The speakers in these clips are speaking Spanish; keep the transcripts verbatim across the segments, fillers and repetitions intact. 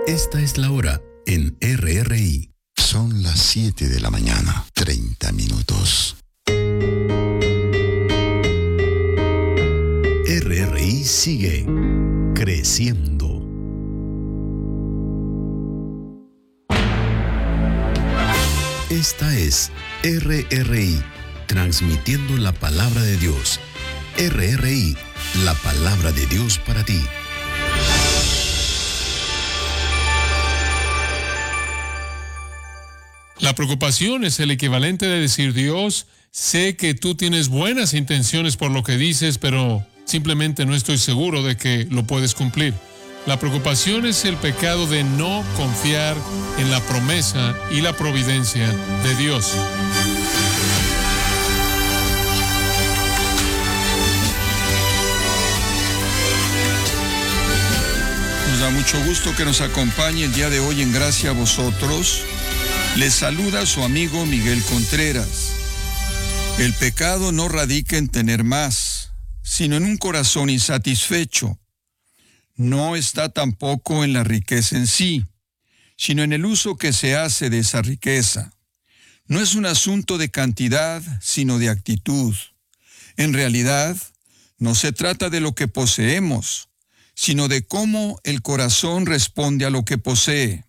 Esta es la hora en R R I. Son las siete de la mañana, treinta minutos. R R I sigue creciendo. Esta es R R I, transmitiendo la palabra de Dios. R R I, la palabra de Dios para ti. La preocupación es el equivalente de decir: Dios, sé que tú tienes buenas intenciones por lo que dices, pero simplemente no estoy seguro de que lo puedes cumplir. La preocupación es el pecado de no confiar en la promesa y la providencia de Dios. Nos da mucho gusto que nos acompañe el día de hoy en Gracia a Vosotros. Les saluda su amigo Miguel Contreras. El pecado no radica en tener más, sino en un corazón insatisfecho. No está tampoco en la riqueza en sí, sino en el uso que se hace de esa riqueza. No es un asunto de cantidad, sino de actitud. En realidad, no se trata de lo que poseemos, sino de cómo el corazón responde a lo que posee.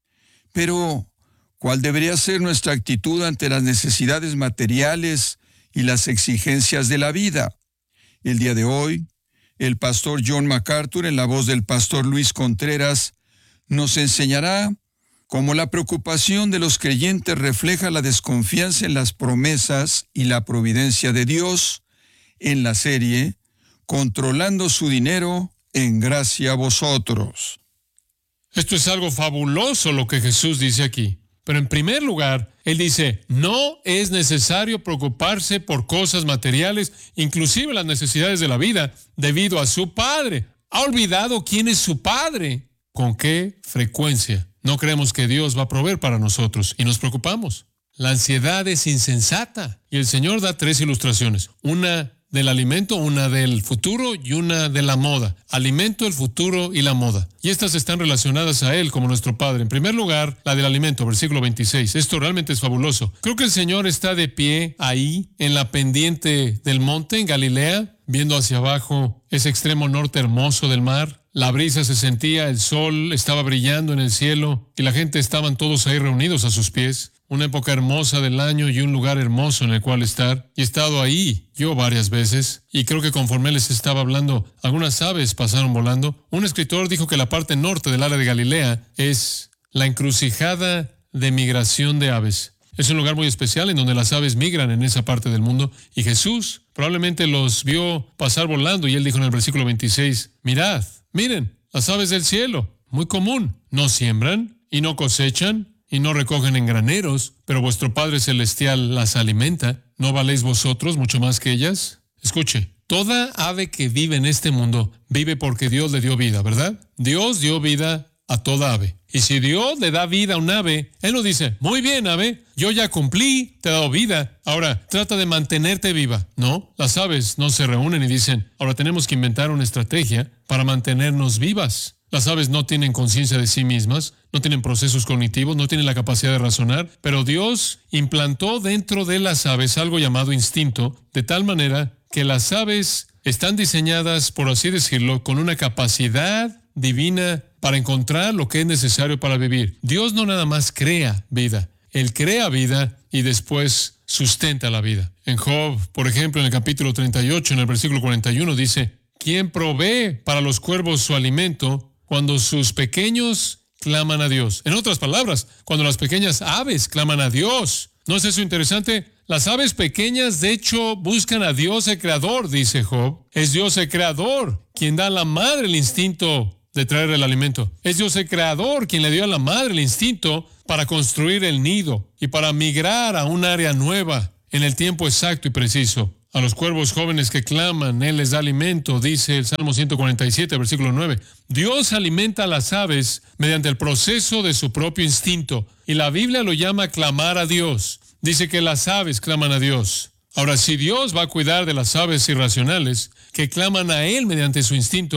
Pero ¿cuál debería ser nuestra actitud ante las necesidades materiales y las exigencias de la vida? El día de hoy, el pastor John MacArthur, en la voz del pastor Luis Contreras, nos enseñará cómo la preocupación de los creyentes refleja la desconfianza en las promesas y la providencia de Dios en la serie Controlando su dinero en Gracia a Vosotros. Esto es algo fabuloso lo que Jesús dice aquí. Pero en primer lugar, Él dice, no es necesario preocuparse por cosas materiales, inclusive las necesidades de la vida, debido a su Padre. ¿Ha olvidado quién es su Padre? ¿Con qué frecuencia no creemos que Dios va a proveer para nosotros y nos preocupamos? La ansiedad es insensata. Y el Señor da tres ilustraciones. Una del alimento, una del futuro y una de la moda. Alimento, el futuro y la moda. Y estas están relacionadas a Él como nuestro Padre. En primer lugar, la del alimento, versículo veintiséis. Esto realmente es fabuloso. Creo que el Señor está de pie ahí, en la pendiente del monte, en Galilea, viendo hacia abajo ese extremo norte hermoso del mar. La brisa se sentía, el sol estaba brillando en el cielo y la gente estaban todos ahí reunidos a sus pies. Una época hermosa del año y un lugar hermoso en el cual estar. Y he estado ahí yo varias veces, y creo que conforme les estaba hablando, algunas aves pasaron volando. Un escritor dijo que la parte norte del área de Galilea es la encrucijada de migración de aves. Es un lugar muy especial en donde las aves migran en esa parte del mundo, y Jesús probablemente los vio pasar volando, y Él dijo en el versículo veintiséis, mirad, miren, las aves del cielo, muy común, no siembran y no cosechan, y no recogen en graneros, pero vuestro Padre Celestial las alimenta. ¿No valéis vosotros mucho más que ellas? Escuche, toda ave que vive en este mundo vive porque Dios le dio vida, ¿verdad? Dios dio vida a toda ave. Y si Dios le da vida a un ave, Él no dice, muy bien, ave, yo ya cumplí, te he dado vida, ahora trata de mantenerte viva. No, las aves no se reúnen y dicen, ahora tenemos que inventar una estrategia para mantenernos vivas. Las aves no tienen conciencia de sí mismas, no tienen procesos cognitivos, no tienen la capacidad de razonar, pero Dios implantó dentro de las aves algo llamado instinto, de tal manera que las aves están diseñadas, por así decirlo, con una capacidad divina para encontrar lo que es necesario para vivir. Dios no nada más crea vida, Él crea vida y después sustenta la vida. En Job, por ejemplo, en el capítulo treinta y ocho, en el versículo cuarenta y uno, dice, ¿quién provee para los cuervos su alimento cuando sus pequeños claman a Dios? En otras palabras, cuando las pequeñas aves claman a Dios. ¿No es eso interesante? Las aves pequeñas, de hecho, buscan a Dios el Creador, dice Job. Es Dios el Creador quien da a la madre el instinto de traer el alimento. Es Dios el Creador quien le dio a la madre el instinto para construir el nido y para migrar a un área nueva en el tiempo exacto y preciso. A los cuervos jóvenes que claman, Él les da alimento, dice el Salmo ciento cuarenta y siete, versículo nueve. Dios alimenta a las aves mediante el proceso de su propio instinto, y la Biblia lo llama clamar a Dios. Dice que las aves claman a Dios. Ahora, si Dios va a cuidar de las aves irracionales que claman a Él mediante su instinto,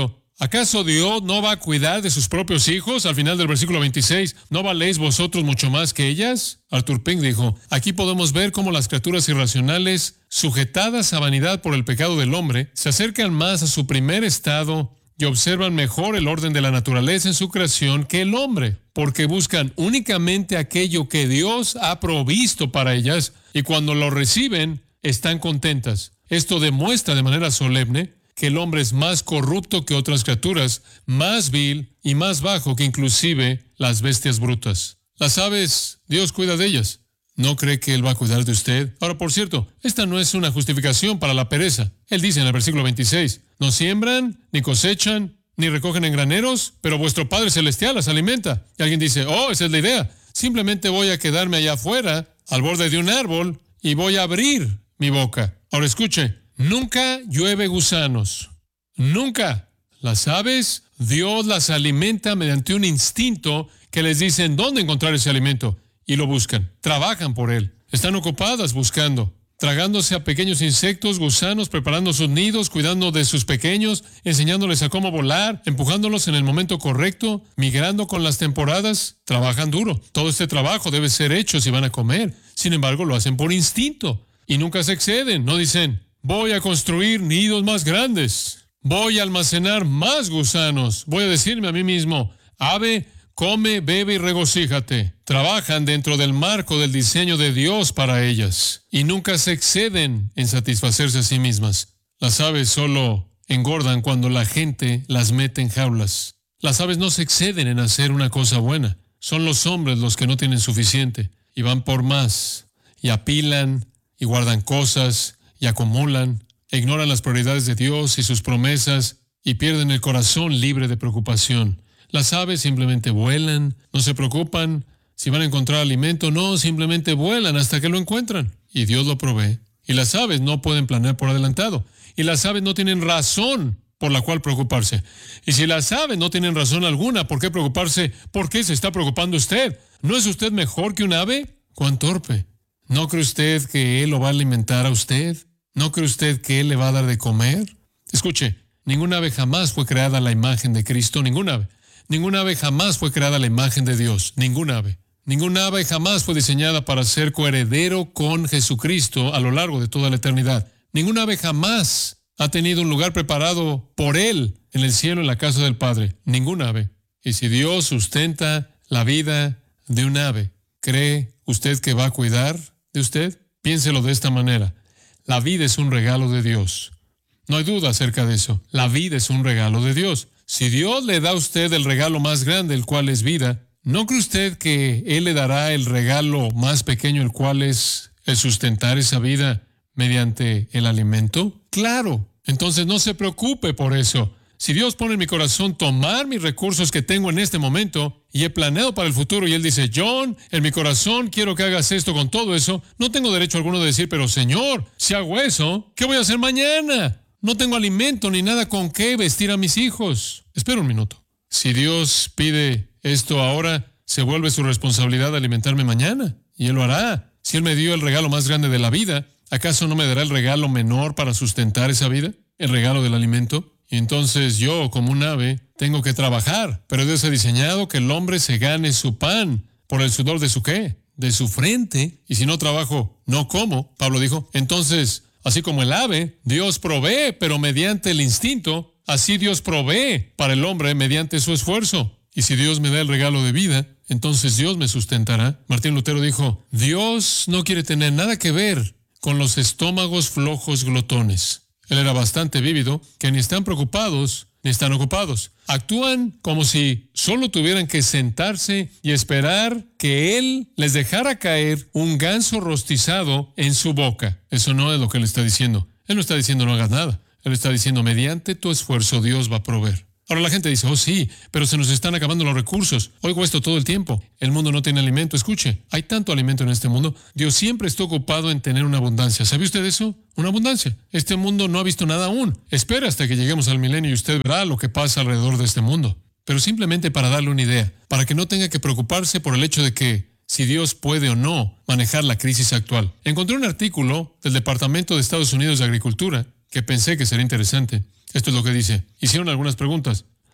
¿Acaso Dios no va a cuidar de sus propios hijos? Al final del versículo veintiséis, ¿no valéis vosotros mucho más que ellas? Arthur Pink dijo, aquí podemos ver cómo las criaturas irracionales, sujetadas a vanidad por el pecado del hombre, se acercan más a su primer estado y observan mejor el orden de la naturaleza en su creación que el hombre, porque buscan únicamente aquello que Dios ha provisto para ellas, y cuando lo reciben, están contentas. Esto demuestra de manera solemne que el hombre es más corrupto que otras criaturas, más vil y más bajo que inclusive las bestias brutas. Las aves, Dios cuida de ellas. ¿No cree que Él va a cuidar de usted? Ahora, por cierto, esta no es una justificación para la pereza. Él dice en el versículo veintiséis, no siembran, ni cosechan, ni recogen en graneros, pero vuestro Padre Celestial las alimenta. Y alguien dice, oh, esa es la idea. Simplemente voy a quedarme allá afuera, al borde de un árbol, y voy a abrir mi boca. Ahora escuche, nunca llueve gusanos. Nunca. Las aves, Dios las alimenta mediante un instinto que les dice en dónde encontrar ese alimento. Y lo buscan. Trabajan por él. Están ocupadas buscando, tragándose a pequeños insectos, gusanos, preparando sus nidos, cuidando de sus pequeños, enseñándoles a cómo volar, empujándolos en el momento correcto, migrando con las temporadas. Trabajan duro. Todo este trabajo debe ser hecho si van a comer. Sin embargo, lo hacen por instinto. Y nunca se exceden. No dicen, voy a construir nidos más grandes. Voy a almacenar más gusanos. Voy a decirme a mí mismo, ave, come, bebe y regocíjate. Trabajan dentro del marco del diseño de Dios para ellas y nunca se exceden en satisfacerse a sí mismas. Las aves solo engordan cuando la gente las mete en jaulas. Las aves no se exceden en hacer una cosa buena. Son los hombres los que no tienen suficiente y van por más y apilan y guardan cosas y acumulan e ignoran las prioridades de Dios y sus promesas y pierden el corazón libre de preocupación. Las aves simplemente vuelan, no se preocupan si van a encontrar alimento, no, simplemente vuelan hasta que lo encuentran. Y Dios lo provee. Y las aves no pueden planear por adelantado. Y las aves no tienen razón por la cual preocuparse. Y si las aves no tienen razón alguna por qué preocuparse, ¿por qué se está preocupando usted? ¿No es usted mejor que un ave? ¡Cuán torpe! ¿No cree usted que Él lo va a alimentar a usted? ¿No cree usted que Él le va a dar de comer? Escuche, ninguna ave jamás fue creada a la imagen de Cristo, ninguna ave. Ninguna ave jamás fue creada a la imagen de Dios, ninguna ave. Ninguna ave jamás fue diseñada para ser coheredero con Jesucristo a lo largo de toda la eternidad. Ninguna ave jamás ha tenido un lugar preparado por Él en el cielo, en la casa del Padre. Ninguna ave. Y si Dios sustenta la vida de un ave, ¿cree usted que va a cuidar de usted? Piénselo de esta manera. La vida es un regalo de Dios. No hay duda acerca de eso. La vida es un regalo de Dios. Si Dios le da a usted el regalo más grande, el cual es vida, ¿no cree usted que Él le dará el regalo más pequeño, el cual es el sustentar esa vida mediante el alimento? Claro. Entonces no se preocupe por eso. Si Dios pone en mi corazón tomar mis recursos que tengo en este momento y he planeado para el futuro y Él dice, John, en mi corazón quiero que hagas esto con todo eso, no tengo derecho alguno de decir, pero Señor, si hago eso, ¿qué voy a hacer mañana? No tengo alimento ni nada con qué vestir a mis hijos. Espera un minuto. Si Dios pide esto ahora, se vuelve su responsabilidad alimentarme mañana. Y Él lo hará. Si Él me dio el regalo más grande de la vida, ¿acaso no me dará el regalo menor para sustentar esa vida? El regalo del alimento. Y entonces yo, como un ave, tengo que trabajar. Pero Dios ha diseñado que el hombre se gane su pan por el sudor de su ¿qué? De su frente. Y si no trabajo, no como. Pablo dijo, entonces, así como el ave, Dios provee, pero mediante el instinto, así Dios provee para el hombre mediante su esfuerzo. Y si Dios me da el regalo de vida, entonces Dios me sustentará. Martín Lutero dijo, Dios no quiere tener nada que ver con los estómagos flojos glotones. Él era bastante vívido, que ni están preocupados ni están ocupados. Actúan como si solo tuvieran que sentarse y esperar que Él les dejara caer un ganso rostizado en su boca. Eso no es lo que Él está diciendo. Él no está diciendo no hagas nada. Él está diciendo mediante tu esfuerzo Dios va a proveer. Ahora la gente dice, oh sí, pero se nos están acabando los recursos. Oigo esto todo el tiempo. El mundo no tiene alimento. Escuche, hay tanto alimento en este mundo. Dios siempre está ocupado en tener una abundancia. ¿Sabe usted eso? Una abundancia. Este mundo no ha visto nada aún. Espera hasta que lleguemos al milenio y usted verá lo que pasa alrededor de este mundo. Pero simplemente para darle una idea, para que no tenga que preocuparse por el hecho de que si Dios puede o no manejar la crisis actual. Encontré un artículo del Departamento de Estados Unidos de Agricultura que pensé que sería interesante. Esto es lo que dice. Hicieron algunas preguntas.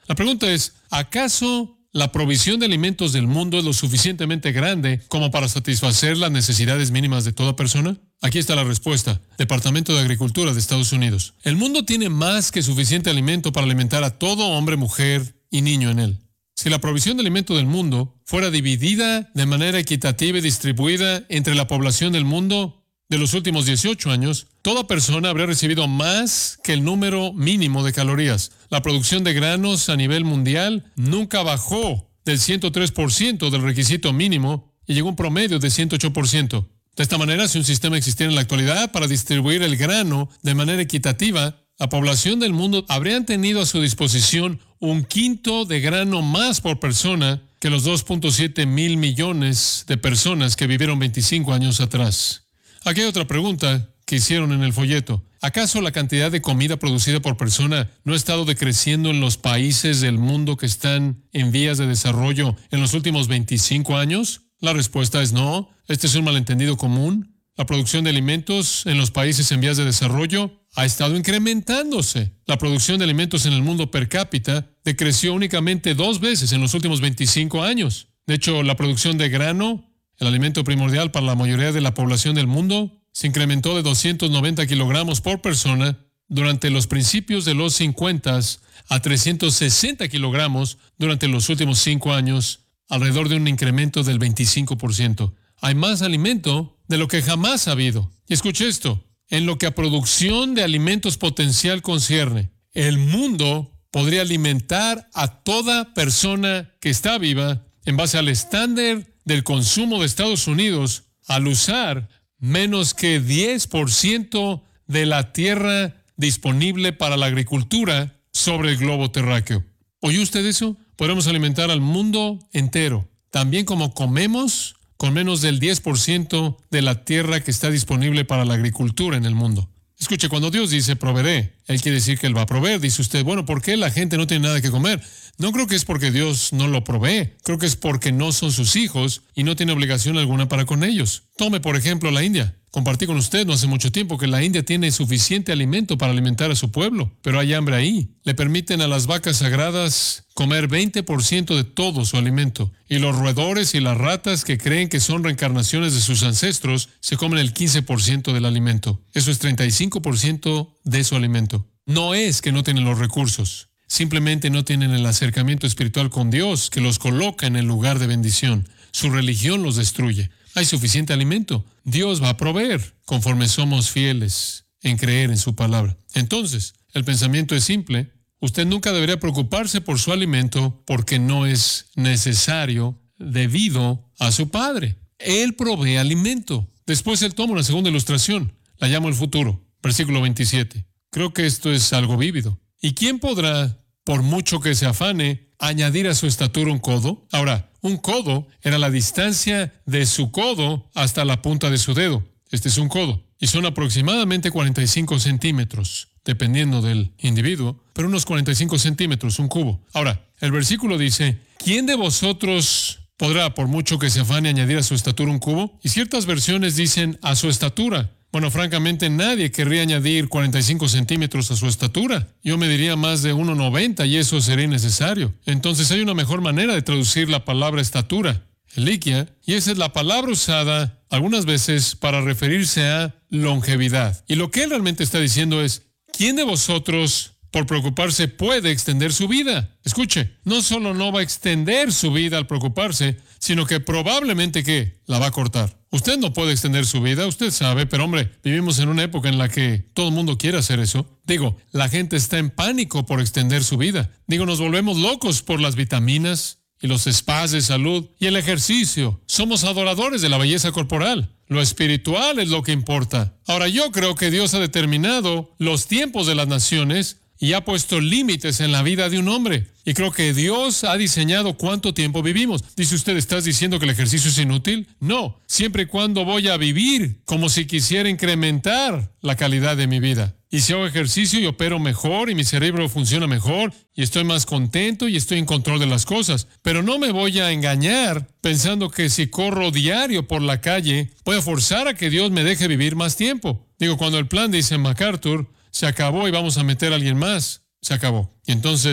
La pregunta es, ¿acaso la provisión de alimentos del mundo es lo suficientemente grande como para satisfacer las necesidades mínimas de toda persona? Aquí está la respuesta. Departamento de Agricultura de Estados Unidos. El mundo tiene más que suficiente alimento para alimentar a todo hombre, mujer y niño en él. Si la provisión de alimento del mundo fuera dividida de manera equitativa y distribuida entre la población del mundo de los últimos dieciocho años, toda persona habría recibido más que el número mínimo de calorías. La producción de granos a nivel mundial nunca bajó del ciento tres por ciento del requisito mínimo y llegó a un promedio de ciento ocho por ciento. De esta manera, si un sistema existiera en la actualidad para distribuir el grano de manera equitativa, la población del mundo habrían tenido a su disposición un quinto de grano más por persona que los dos punto siete mil millones de personas que vivieron veinticinco años atrás. Aquí hay otra pregunta que hicieron en el folleto. ¿Acaso la cantidad de comida producida por persona no ha estado decreciendo en los países del mundo que están en vías de desarrollo en los últimos veinticinco años? La respuesta es no. Este es un malentendido común. La producción de alimentos en los países en vías de desarrollo ha estado incrementándose. La producción de alimentos en el mundo per cápita decreció únicamente dos veces en los últimos veinticinco años. De hecho, la producción de grano, el alimento primordial para la mayoría de la población del mundo, se incrementó de doscientos noventa kilogramos por persona durante los principios de los cincuenta a trescientos sesenta kilogramos durante los últimos cinco años, alrededor de un incremento del veinticinco por ciento. Hay más alimento de lo que jamás ha habido. Y escuche esto, en lo que a producción de alimentos potencial concierne, el mundo podría alimentar a toda persona que está viva en base al estándar del consumo de Estados Unidos al usar menos que diez por ciento de la tierra disponible para la agricultura sobre el globo terráqueo. ¿Oyó usted eso? Podemos alimentar al mundo entero, también como comemos, con menos del diez por ciento de la tierra que está disponible para la agricultura en el mundo. Escuche, cuando Dios dice proveeré, Él quiere decir que Él va a proveer. Dice usted, bueno, ¿por qué la gente no tiene nada que comer? No creo que es porque Dios no lo provee. Creo que es porque no son sus hijos y no tiene obligación alguna para con ellos. Tome, por ejemplo, la India. Compartí con usted no hace mucho tiempo que la India tiene suficiente alimento para alimentar a su pueblo, pero hay hambre ahí. Le permiten a las vacas sagradas comer veinte por ciento de todo su alimento, y los roedores y las ratas que creen que son reencarnaciones de sus ancestros se comen el quince por ciento del alimento. Eso es treinta y cinco por ciento de su alimento. No es que no tienen los recursos, simplemente no tienen el acercamiento espiritual con Dios que los coloca en el lugar de bendición. Su religión los destruye. Hay suficiente alimento. Dios va a proveer conforme somos fieles en creer en su palabra. Entonces, el pensamiento es simple. Usted nunca debería preocuparse por su alimento porque no es necesario debido a su Padre. Él provee alimento. Después él toma una segunda ilustración. La llamo el futuro. Versículo veintisiete. Creo que esto es algo vívido. ¿Y quién podrá, por mucho que se afane, añadir a su estatura un codo? Ahora, un codo era la distancia de su codo hasta la punta de su dedo. Este es un codo. Y son aproximadamente cuarenta y cinco centímetros, dependiendo del individuo, pero unos cuarenta y cinco centímetros, un cubo. Ahora, el versículo dice, ¿quién de vosotros podrá, por mucho que se afane, añadir a su estatura un cubo? Y ciertas versiones dicen a su estatura. Bueno, francamente, nadie querría añadir cuarenta y cinco centímetros a su estatura. Yo mediría más de uno noventa y eso sería innecesario. Entonces hay una mejor manera de traducir la palabra estatura, eliquia, y esa es la palabra usada algunas veces para referirse a longevidad. Y lo que él realmente está diciendo es, ¿quién de vosotros, por preocuparse, puede extender su vida? Escuche, no solo no va a extender su vida al preocuparse, sino que probablemente, ¿qué? La va a cortar. Usted no puede extender su vida, usted sabe, pero hombre, vivimos en una época en la que todo el mundo quiere hacer eso. Digo, la gente está en pánico por extender su vida. Digo, nos volvemos locos por las vitaminas y los spas de salud y el ejercicio. Somos adoradores de la belleza corporal. Lo espiritual es lo que importa. Ahora, yo creo que Dios ha determinado los tiempos de las naciones y ha puesto límites en la vida de un hombre. Y creo que Dios ha diseñado cuánto tiempo vivimos. Dice usted, ¿estás diciendo que el ejercicio es inútil? No, siempre y cuando voy a vivir como si quisiera incrementar la calidad de mi vida. Y si hago ejercicio y opero mejor y mi cerebro funciona mejor y estoy más contento y estoy en control de las cosas. Pero no me voy a engañar pensando que si corro diario por la calle voy a forzar a que Dios me deje vivir más tiempo. Digo, cuando el plan, dice MacArthur, se acabó y vamos a meter a alguien más, se acabó. Y entonces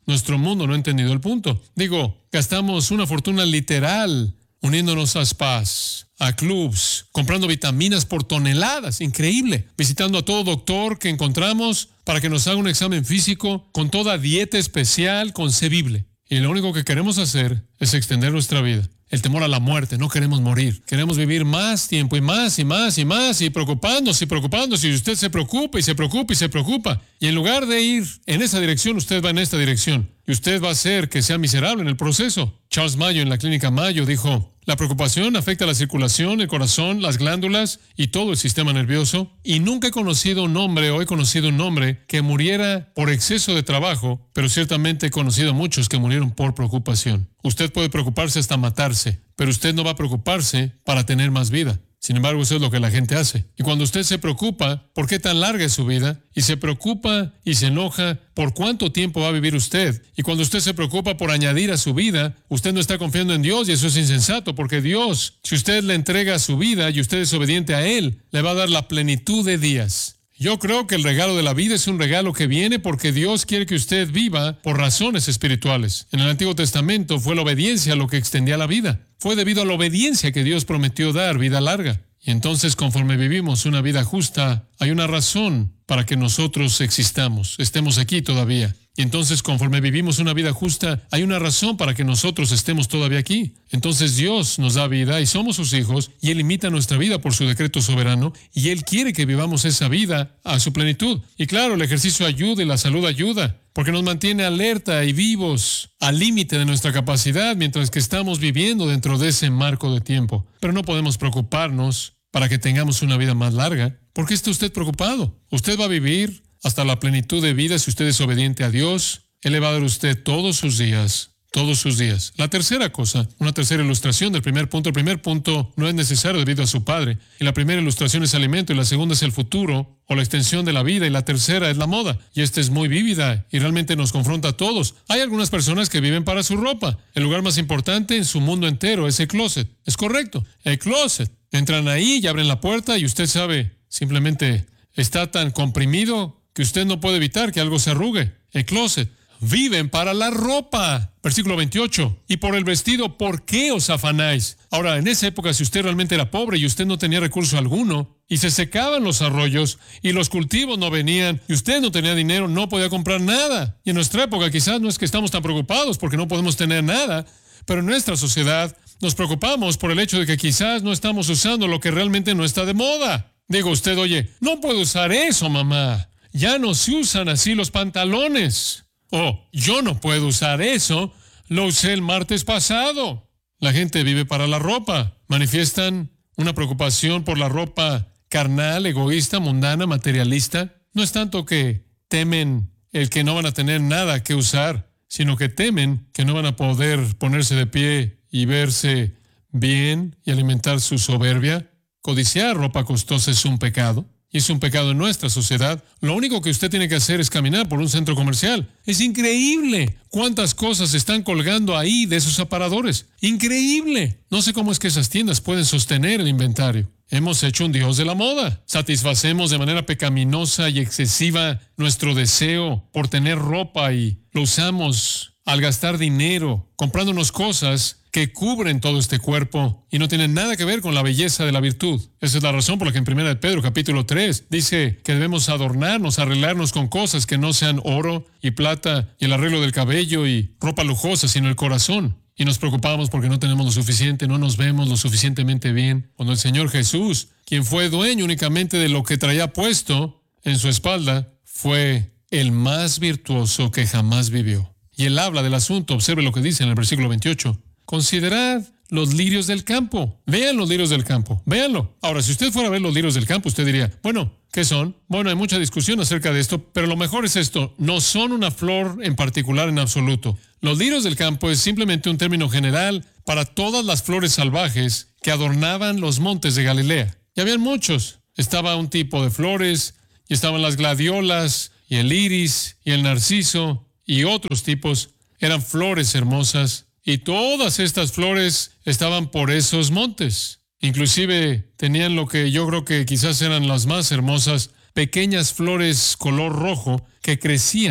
Nuestro mundo no ha entendido el punto. Digo, gastamos una fortuna literal uniéndonos a spas, a clubs, comprando vitaminas por toneladas, increíble, visitando a todo doctor que encontramos para que nos haga un examen físico con toda dieta especial concebible. Y lo único que queremos hacer es extender nuestra vida. El temor a la muerte, no queremos morir. Queremos vivir más tiempo y más y más y más y preocupándose y preocupándose. Y usted se preocupa y se preocupa y se preocupa. Y en lugar de ir en esa dirección, usted va en esta dirección. Y usted va a hacer que sea miserable en el proceso. Charles Mayo en la clínica Mayo dijo, la preocupación afecta la circulación, el corazón, las glándulas y todo el sistema nervioso. Y nunca he conocido un hombre o he conocido un hombre que muriera por exceso de trabajo, pero ciertamente he conocido a muchos que murieron por preocupación. Usted puede preocuparse hasta matarse, pero usted no va a preocuparse para tener más vida. Sin embargo, eso es lo que la gente hace. Y cuando usted se preocupa por qué tan larga es su vida, y se preocupa y se enoja por cuánto tiempo va a vivir usted, y cuando usted se preocupa por añadir a su vida, usted no está confiando en Dios, y eso es insensato, porque Dios, si usted le entrega su vida y usted es obediente a Él, le va a dar la plenitud de días. Yo creo que el regalo de la vida es un regalo que viene porque Dios quiere que usted viva por razones espirituales. En el Antiguo Testamento fue la obediencia lo que extendía la vida. Fue debido a la obediencia que Dios prometió dar vida larga. Y entonces, conforme vivimos una vida justa, hay una razón para que nosotros existamos, estemos aquí todavía. Y entonces, conforme vivimos una vida justa, hay una razón para que nosotros estemos todavía aquí. Entonces Dios nos da vida y somos sus hijos, y Él limita nuestra vida por su decreto soberano, y Él quiere que vivamos esa vida a su plenitud. Y claro, el ejercicio ayuda y la salud ayuda, porque nos mantiene alerta y vivos al límite de nuestra capacidad mientras que estamos viviendo dentro de ese marco de tiempo. Pero no podemos preocuparnos para que tengamos una vida más larga. ¿Por qué está usted preocupado? Usted va a vivir hasta la plenitud de vida si usted es obediente a Dios. Él le va a dar a usted todos sus días, todos sus días. La tercera cosa, una tercera ilustración del primer punto. El primer punto no es necesario debido a su padre. Y la primera ilustración es alimento, y la segunda es el futuro o la extensión de la vida, y la tercera es la moda. Y esta es muy vívida y realmente nos confronta a todos. Hay algunas personas que viven para su ropa. El lugar más importante en su mundo entero es el closet. Es correcto, el closet. Entran ahí y abren la puerta y usted sabe, simplemente está tan comprimido que usted no puede evitar que algo se arrugue. El closet. Viven para la ropa. Versículo veintiocho. Y por el vestido, ¿por qué os afanáis? Ahora, en esa época, si usted realmente era pobre y usted no tenía recurso alguno, y se secaban los arroyos, y los cultivos no venían, y usted no tenía dinero, no podía comprar nada. Y en nuestra época, quizás no es que estamos tan preocupados porque no podemos tener nada, pero en nuestra sociedad nos preocupamos por el hecho de que quizás no estamos usando lo que realmente no está de moda. Digo usted, oye, no puedo usar eso, mamá. Ya no se usan así los pantalones. Oh, yo no puedo usar eso. Lo usé el martes pasado. La gente vive para la ropa. Manifiestan una preocupación por la ropa carnal, egoísta, mundana, materialista. No es tanto que temen el que no van a tener nada que usar, sino que temen que no van a poder ponerse de pie y verse bien y alimentar su soberbia. Codiciar ropa costosa es un pecado. Y es un pecado en nuestra sociedad. Lo único que usted tiene que hacer es caminar por un centro comercial. Es increíble cuántas cosas están colgando ahí de esos aparadores. Increíble. No sé cómo es que esas tiendas pueden sostener el inventario. Hemos hecho un Dios de la moda. Satisfacemos de manera pecaminosa y excesiva nuestro deseo por tener ropa y lo usamos al gastar dinero, comprándonos cosas que cubren todo este cuerpo y no tienen nada que ver con la belleza de la virtud. Esa es la razón por la que en primera de Pedro, capítulo tres, dice que debemos adornarnos, arreglarnos con cosas que no sean oro y plata y el arreglo del cabello y ropa lujosa, sino el corazón. Y nos preocupamos porque no tenemos lo suficiente, no nos vemos lo suficientemente bien. Cuando el Señor Jesús, quien fue dueño únicamente de lo que traía puesto en su espalda, fue el más virtuoso que jamás vivió. Y él habla del asunto. Observe lo que dice en el versículo veintiocho. Considerad los lirios del campo. Vean los lirios del campo. Véanlo. Ahora, si usted fuera a ver los lirios del campo, usted diría, bueno, ¿qué son? Bueno, hay mucha discusión acerca de esto, pero lo mejor es esto. No son una flor en particular en absoluto. Los lirios del campo es simplemente un término general para todas las flores salvajes que adornaban los montes de Galilea. Y habían muchos. Estaba un tipo de flores, y estaban las gladiolas, y el iris, y el narciso, y otros tipos. Eran flores hermosas. Y todas estas flores estaban por esos montes. Inclusive tenían lo que yo creo que quizás eran las más hermosas, pequeñas flores color rojo que crecían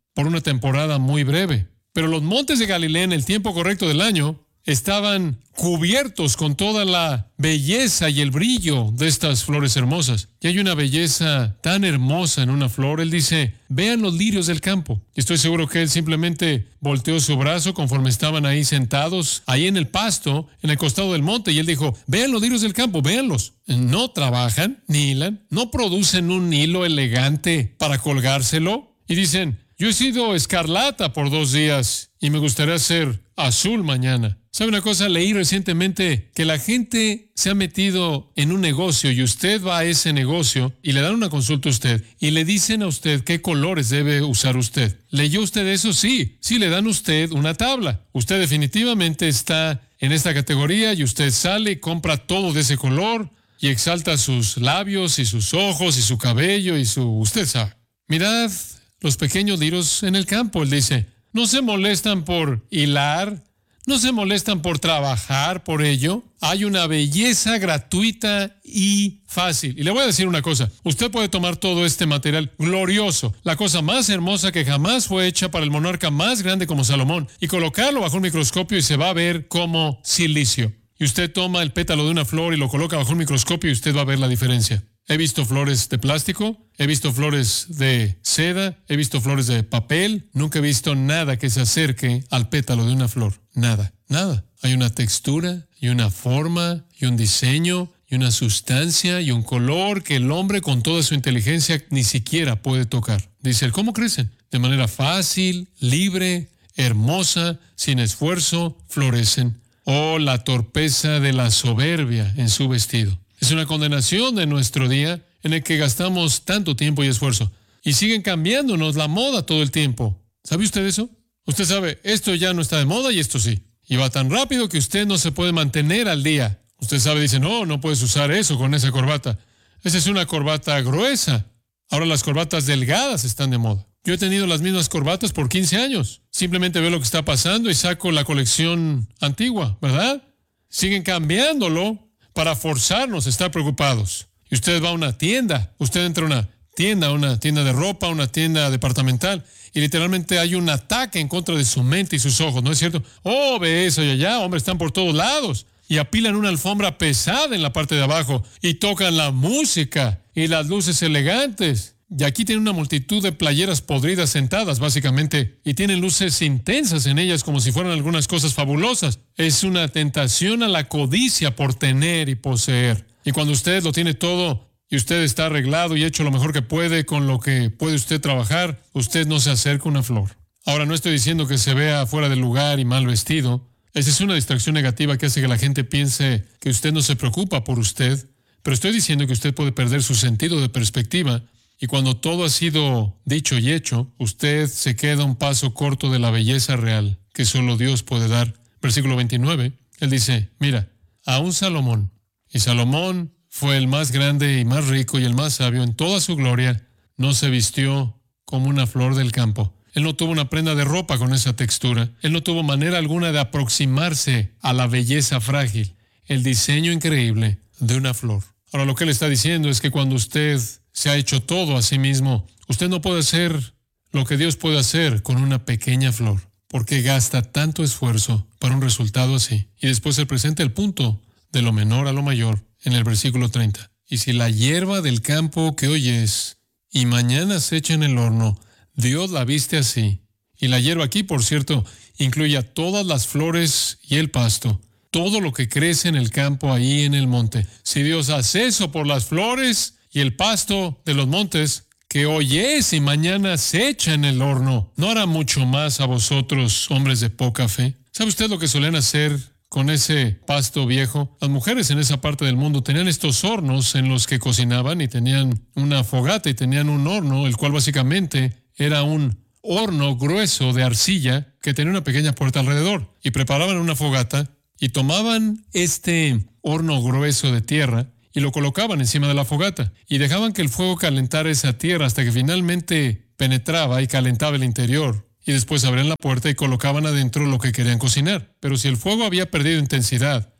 por una temporada muy breve. Pero los montes de Galilea en el tiempo correcto del año estaban cubiertos con toda la belleza y el brillo de estas flores hermosas. Y hay una belleza tan hermosa en una flor. Él dice, vean los lirios del campo. Y estoy seguro que él simplemente volteó su brazo conforme estaban ahí sentados, ahí en el pasto, en el costado del monte. Y él dijo, vean los lirios del campo, véanlos. No trabajan, ni hilan, no producen un hilo elegante para colgárselo. Y dicen, yo he sido escarlata por dos días y me gustaría ser azul mañana. ¿Sabe una cosa? Leí recientemente que la gente se ha metido en un negocio y usted va a ese negocio y le dan una consulta a usted y le dicen a usted qué colores debe usar usted. ¿Leyó usted eso? Sí. Sí, le dan a usted una tabla. Usted definitivamente está en esta categoría y usted sale y compra todo de ese color y exalta sus labios y sus ojos y su cabello y su... Usted sabe. Mirad los pequeños lirios en el campo. Él dice, no se molestan por hilar, no se molestan por trabajar por ello. Hay una belleza gratuita y fácil. Y le voy a decir una cosa. Usted puede tomar todo este material glorioso, la cosa más hermosa que jamás fue hecha para el monarca más grande como Salomón, y colocarlo bajo un microscopio y se va a ver como silicio. Y usted toma el pétalo de una flor y lo coloca bajo un microscopio y usted va a ver la diferencia. He visto flores de plástico, he visto flores de seda, he visto flores de papel. Nunca he visto nada que se acerque al pétalo de una flor. Nada, nada. Hay una textura y una forma y un diseño y una sustancia y un color que el hombre con toda su inteligencia ni siquiera puede tocar. Dice él, ¿cómo crecen? De manera fácil, libre, hermosa, sin esfuerzo, florecen. Oh, la torpeza de la soberbia en su vestido. Es una condenación de nuestro día en el que gastamos tanto tiempo y esfuerzo. Y siguen cambiándonos la moda todo el tiempo. ¿Sabe usted eso? Usted sabe, esto ya no está de moda y esto sí. Y va tan rápido que usted no se puede mantener al día. Usted sabe, dice, no, no puedes usar eso con esa corbata. Esa es una corbata gruesa. Ahora las corbatas delgadas están de moda. Yo he tenido las mismas corbatas por quince años. Simplemente veo lo que está pasando y saco la colección antigua, ¿verdad? Siguen cambiándolo para forzarnos a estar preocupados. Y usted va a una tienda, usted entra a una tienda, una tienda de ropa, una tienda departamental, y literalmente hay un ataque en contra de su mente y sus ojos, ¿no es cierto? Oh, ve eso y allá, hombre, están por todos lados. Y apilan una alfombra pesada en la parte de abajo, y tocan la música y las luces elegantes. Y aquí tienen una multitud de playeras podridas sentadas, básicamente, y tienen luces intensas en ellas como si fueran algunas cosas fabulosas. Es una tentación a la codicia por tener y poseer. Y cuando usted lo tiene todo y usted está arreglado y hecho lo mejor que puede con lo que puede usted trabajar, usted no se acerca a una flor. Ahora, no estoy diciendo que se vea fuera del lugar y mal vestido. Esa es una distracción negativa que hace que la gente piense que usted no se preocupa por usted. Pero estoy diciendo que usted puede perder su sentido de perspectiva. Y cuando todo ha sido dicho y hecho, usted se queda un paso corto de la belleza real que solo Dios puede dar. Versículo veintinueve, él dice, mira, aún Salomón, y Salomón fue el más grande y más rico y el más sabio en toda su gloria, no se vistió como una flor del campo. Él no tuvo una prenda de ropa con esa textura. Él no tuvo manera alguna de aproximarse a la belleza frágil, el diseño increíble de una flor. Ahora, lo que él está diciendo es que cuando usted se ha hecho todo a sí mismo, usted no puede hacer lo que Dios puede hacer con una pequeña flor, porque gasta tanto esfuerzo para un resultado así. Y después se presenta el punto de lo menor a lo mayor en el versículo treinta. Y si la hierba del campo que hoy es y mañana se echa en el horno, Dios la viste así. Y la hierba aquí, por cierto, incluye a todas las flores y el pasto, todo lo que crece en el campo ahí en el monte. Si Dios hace eso por las flores y el pasto de los montes, que hoy es y mañana se echa en el horno, ¿no hará mucho más a vosotros, hombres de poca fe? ¿Sabe usted lo que solían hacer con ese pasto viejo? Las mujeres en esa parte del mundo tenían estos hornos en los que cocinaban y tenían una fogata y tenían un horno, el cual básicamente era un horno grueso de arcilla que tenía una pequeña puerta alrededor. Y preparaban una fogata y tomaban este horno grueso de tierra y lo colocaban encima de la fogata y dejaban que el fuego calentara esa tierra hasta que finalmente penetraba y calentaba el interior. Y después abrían la puerta y colocaban adentro lo que querían cocinar. Pero si el fuego había perdido intensidad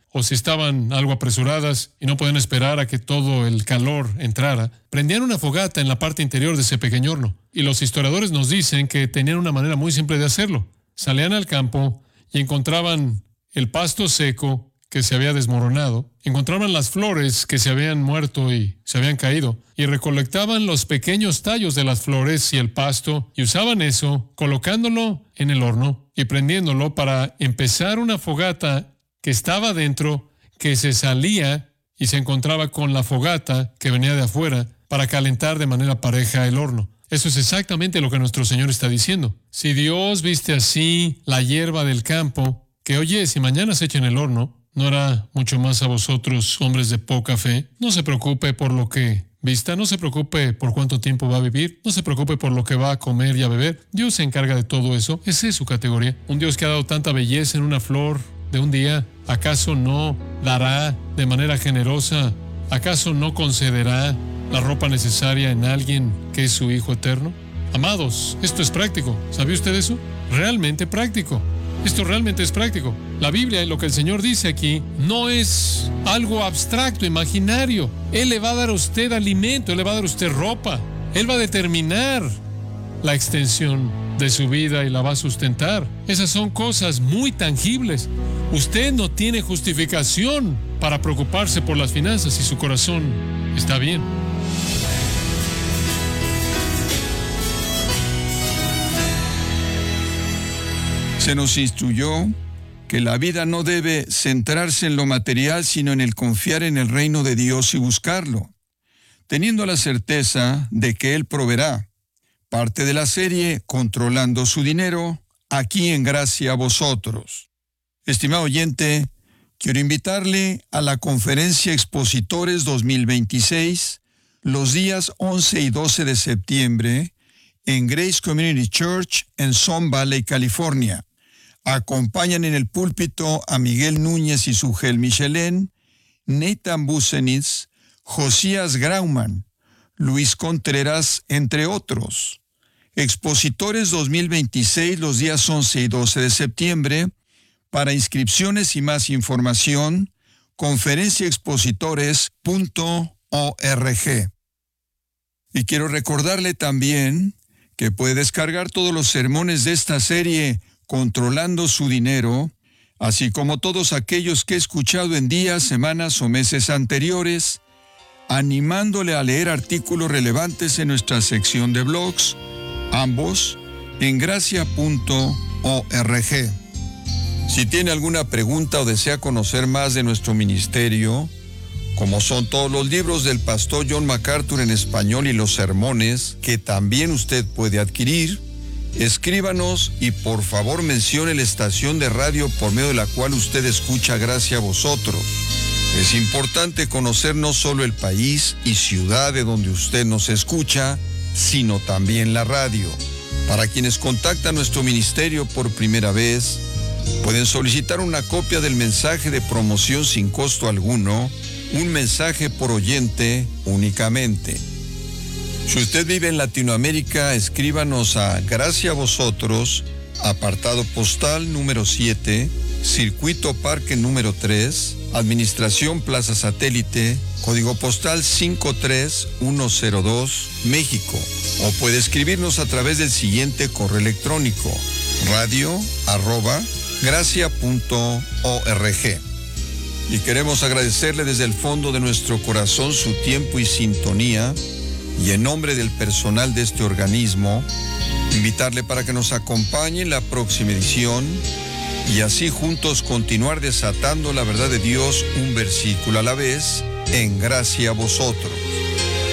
o si estaban algo apresuradas y no podían esperar a que todo el calor entrara, prendían una fogata en la parte interior de ese pequeño horno. Y los historiadores nos dicen que tenían una manera muy simple de hacerlo. Salían al campo y encontraban el pasto seco que se había desmoronado, encontraban las flores que se habían muerto y se habían caído, y recolectaban los pequeños tallos de las flores y el pasto, y usaban eso, colocándolo en el horno y prendiéndolo para empezar una fogata que estaba dentro, que se salía y se encontraba con la fogata que venía de afuera para calentar de manera pareja el horno. Eso es exactamente lo que nuestro Señor está diciendo. Si Dios viste así la hierba del campo, que oye, si mañana se echa en el horno, ¿no hará mucho más a vosotros, hombres de poca fe? No se preocupe por lo que vista, no se preocupe por cuánto tiempo va a vivir, no se preocupe por lo que va a comer y a beber. Dios se encarga de todo eso. Esa es su categoría. Un Dios que ha dado tanta belleza en una flor de un día, ¿acaso no dará de manera generosa? ¿Acaso no concederá la ropa necesaria en alguien que es su Hijo eterno? Amados, esto es práctico. ¿Sabía usted eso? Realmente práctico. Esto realmente es práctico. La Biblia y lo que el Señor dice aquí no es algo abstracto, imaginario. Él le va a dar a usted alimento, Él le va a dar a usted ropa. Él va a determinar la extensión de su vida y la va a sustentar. Esas son cosas muy tangibles. Usted no tiene justificación para preocuparse por las finanzas si su corazón está bien. Se nos instruyó que la vida no debe centrarse en lo material, sino en el confiar en el reino de Dios y buscarlo, teniendo la certeza de que Él proveerá. Parte de la serie Controlando su dinero, aquí en Gracia a Vosotros. Estimado oyente, quiero invitarle a la Conferencia Expositores dos mil veintiséis, los días once y doce de septiembre, en Grace Community Church en Sun Valley, California. Acompañan en el púlpito a Miguel Núñez y Sugel Michelén, Nathan Busenitz, Josías Grauman, Luis Contreras, entre otros. Expositores dos mil veintiséis, los días once y doce de septiembre. Para inscripciones y más información, conferencia expositores punto org. Y quiero recordarle también que puede descargar todos los sermones de esta serie Controlando su dinero, así como todos aquellos que he escuchado en días, semanas o meses anteriores, animándole a leer artículos relevantes en nuestra sección de blogs, ambos en gracia punto org. Si tiene alguna pregunta o desea conocer más de nuestro ministerio, como son todos los libros del pastor John MacArthur en español y los sermones que también usted puede adquirir, escríbanos y por favor mencione la estación de radio por medio de la cual usted escucha Gracia a Vosotros. Es importante conocer no solo el país y ciudad de donde usted nos escucha, sino también la radio. Para quienes contactan nuestro ministerio por primera vez, pueden solicitar una copia del mensaje de promoción sin costo alguno, un mensaje por oyente únicamente. Si usted vive en Latinoamérica, escríbanos a Gracia a Vosotros, apartado postal número siete, Circuito Parque número tres, Administración Plaza Satélite, código postal cinco tres uno cero dos, México. O puede escribirnos a través del siguiente correo electrónico, radio arroba gracia punto org. Y queremos agradecerle desde el fondo de nuestro corazón su tiempo y sintonía, y en nombre del personal de este organismo, invitarle para que nos acompañe en la próxima edición y así juntos continuar desatando la verdad de Dios un versículo a la vez en Gracia a Vosotros.